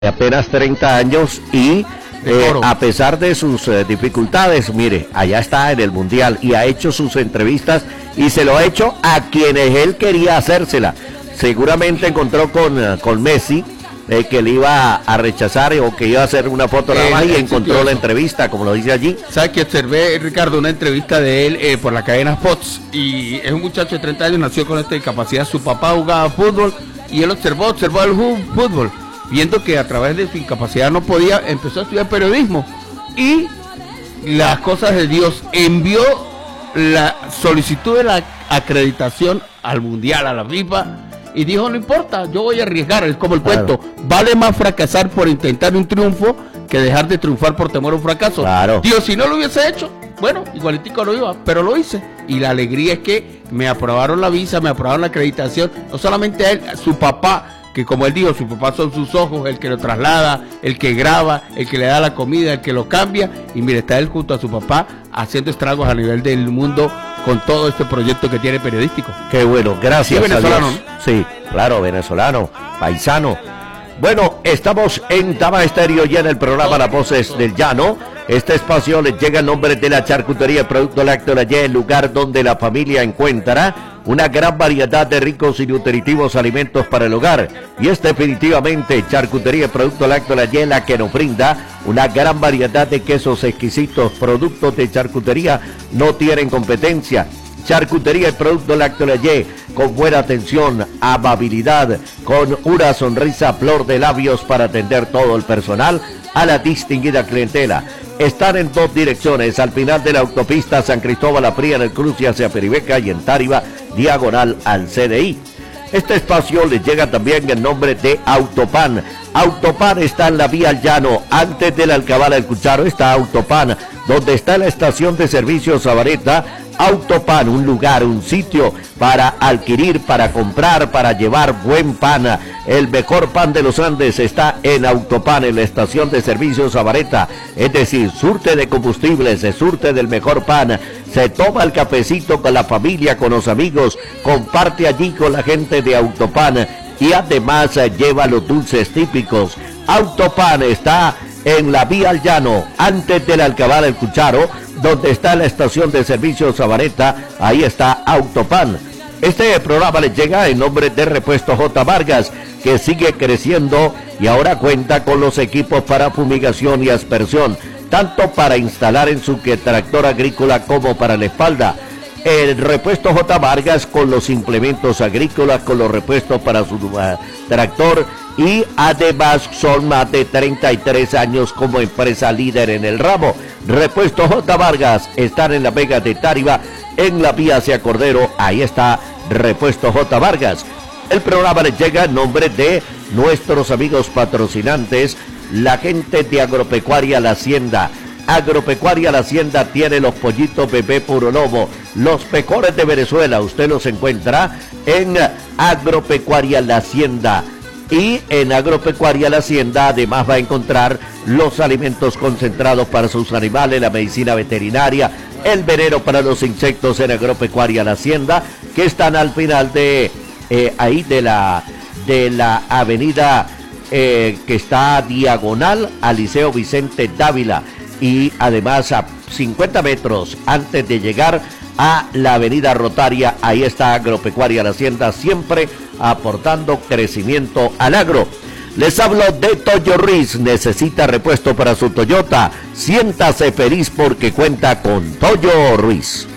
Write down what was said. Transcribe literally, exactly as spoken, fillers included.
apenas treinta años y eh, a pesar de sus eh, dificultades, mire, allá está en el Mundial y ha hecho sus entrevistas y se lo ha hecho a quienes él quería hacérsela. Seguramente encontró con, uh, con Messi, eh, que le iba a rechazar o que iba a hacer una foto nada más, y encontró la entrevista, como lo dice allí. ¿Sabes que observé, Ricardo, una entrevista de él eh, por la cadena Fox? Y es un muchacho de treinta años, nació con esta discapacidad, su papá jugaba fútbol y él observó, observó el fútbol, viendo que a través de su incapacidad no podía, empezó a estudiar periodismo y las cosas de Dios, envió la solicitud de la acreditación al Mundial, a la FIFA, y dijo, no importa, yo voy a arriesgar, es como el claro. cuento, vale más fracasar por intentar un triunfo que dejar de triunfar por temor a un fracaso. Claro. Dios, si no lo hubiese hecho, bueno, igualitico lo iba, pero lo hice, y la alegría es que me aprobaron la visa, me aprobaron la acreditación, no solamente a él, a su papá, que como él dijo, su papá son sus ojos, el que lo traslada, el que graba, el que le da la comida, el que lo cambia, y mire, está él junto a su papá haciendo estragos a nivel del mundo con todo este proyecto que tiene periodístico. Qué bueno, gracias. Sí, venezolano, a Dios. ¿No? Sí, claro, venezolano, paisano. Bueno, estamos en Tama Estéreo y en el programa Las Voces del Llano. Este espacio les llega en nombre de la Charcutería Producto Lácteo La Y, el lugar donde la familia encuentra una gran variedad de ricos y nutritivos alimentos para el hogar. Y es definitivamente Charcutería Producto Lácteo La Y la que nos brinda una gran variedad de quesos exquisitos. Productos de charcutería no tienen competencia. Charcutería y Producto Lácteo La Y, con buena atención, amabilidad, con una sonrisa flor de labios para atender todo el personal a la distinguida clientela. Están en dos direcciones, al final de la autopista San Cristóbal Apría en el cruce hacia Peribeca y en Táriba, diagonal al C D I. Este espacio les llega también en nombre de Autopan. Autopan está en la vía al Llano, antes de la Alcabala del Cucharo está Autopan, donde está la estación de servicio Sabareta. Autopan, un lugar, un sitio para adquirir, para comprar, para llevar buen pan. El mejor pan de los Andes está en Autopan, en la estación de servicio Sabareta. Es decir, surte de combustibles, se surte del mejor pan, se toma el cafecito con la familia, con los amigos, comparte allí con la gente de Autopan y además lleva los dulces típicos. Autopan está en la vía al Llano, antes de la Alcabala del Cucharo, donde está la estación de servicio Sabareta, ahí está Autopan. Este programa les llega en nombre de Repuesto J. Vargas, que sigue creciendo y ahora cuenta con los equipos para fumigación y aspersión, tanto para instalar en su tractor agrícola como para la espalda. El Repuesto J. Vargas con los implementos agrícolas, con los repuestos para su uh, tractor, y además son más de treinta y tres años como empresa líder en el ramo. Repuesto J. Vargas están en la Vega de Táriba, en la vía hacia Cordero, ahí está Repuesto J. Vargas. El programa les llega en nombre de nuestros amigos patrocinantes, la gente de Agropecuaria La Hacienda. Agropecuaria La Hacienda tiene los pollitos bebé puro lobo, los mejores de Venezuela. Usted los encuentra en Agropecuaria La Hacienda. Y en Agropecuaria La Hacienda además va a encontrar los alimentos concentrados para sus animales, la medicina veterinaria, el veneno para los insectos en Agropecuaria La Hacienda, que están al final de eh, ahí de la de la avenida eh, que está diagonal al Liceo Vicente Dávila, y además a cincuenta metros antes de llegar a la avenida Rotaria, ahí está Agropecuaria La Hacienda, siempre aportando crecimiento al agro. Les hablo de Toyo Ruiz. Necesita repuesto para su Toyota, siéntase feliz porque cuenta con Toyo Ruiz.